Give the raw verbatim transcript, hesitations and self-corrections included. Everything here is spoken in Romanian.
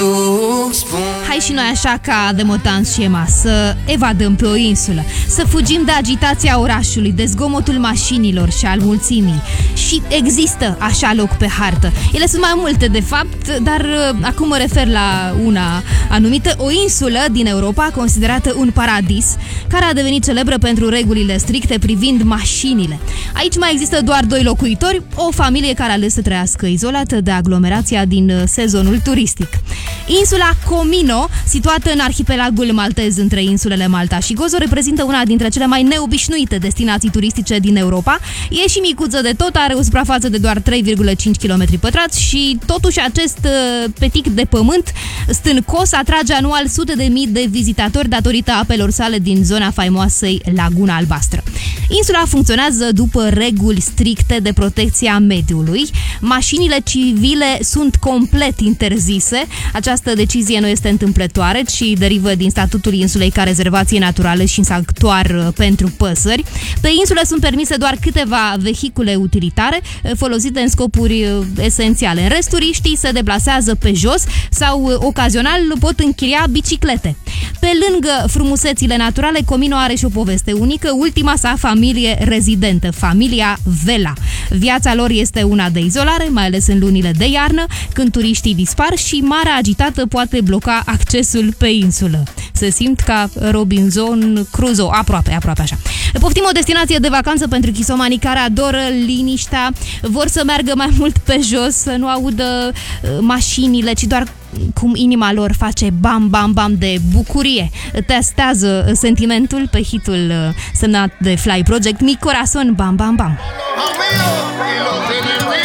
tu spun. Hai și noi așa ca de motan schema să evadăm pe o insulă, să fugim de agitația orașului, de zgomotul mașinilor și al mulțimii. Și există așa loc pe hartă. Ele sunt mai multe de fapt, dar uh, acum mă refer la una anumită, o insulă din Europa considerată un paradis, care a devenit celebră pentru regulile stricte privind mașinile. Aici mai există doar doi locuitori, o familie care a ales să trăiască izolată de aglomerația din sezonul turistic. Insula Comino, situată în arhipelagul maltez între insulele Malta și Gozo, reprezintă una dintre cele mai neobișnuite destinații turistice din Europa. E și micuță de tot, are o suprafață de doar trei virgulă cinci kilometri pătrați și totuși acest uh, petic de pământ stâncos atrage anual sute de mii de vizitatori datorită apelor sale din zona faimoasei Laguna Albastră. Insula funcționează după reguli stricte de protecție a mediului. Mașinile civile sunt complet interzise. Această decizie nu este întâmplătoare, ci derivă din statutul insulei ca rezervație naturală și sanctuar pentru păsări. Pe insulă sunt permise doar câteva vehicule utilitare folosite în scopuri esențiale. În rest, turiștii se deplasează pe jos sau ocazional pot închiria biciclete. Pe lângă frumusețile naturale, Comino are și o poveste unică, ultima sa familie rezidentă, familia Vela. Viața lor este una de izolare, mai ales în lunile de iarnă, când turiștii dispar și marea agitată poate bloca accesul pe insulă. Se simt ca Robinson Crusoe, aproape, aproape așa. Poftim o destinație de vacanță pentru chisomanii care adoră liniștea, vor să meargă mai mult pe jos, să nu audă mașinile, ci doar cum inima lor face bam, bam, bam de bucurie. Testează sentimentul pe hitul semnat de Fly Project, Mi Corazon, bam, bam, bam.